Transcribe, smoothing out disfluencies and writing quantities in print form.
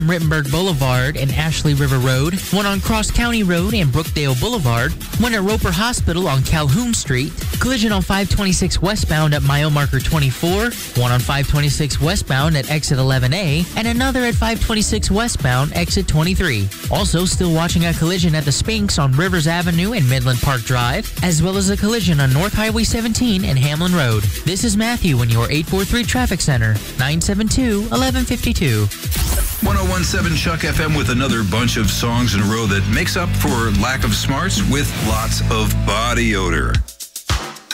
Rittenberg Boulevard and Ashley River Road, one on Cross County Road and Brookdale Boulevard, one at Roper Hospital on Calhoun Street, collision on 526 westbound at mile marker 24, one on 526 westbound at exit 11A, and another at 526 westbound exit 23. Also, still watching a collision at the Sphinx on Rivers Avenue and Midland Park Drive, as well as a collision on North Highway 17 and Hamlin Road. This is Matthew in your 843 Traffic Center, 972-1152. 1017 Chuck FM with another bunch of songs in a row that makes up for lack of smarts with lots of body odor.